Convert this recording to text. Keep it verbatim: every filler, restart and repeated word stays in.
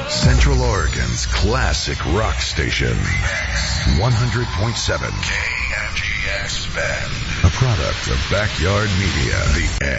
Central Oregon's classic rock station. one hundred point seven K N G X Bend. A product of Backyard Media. The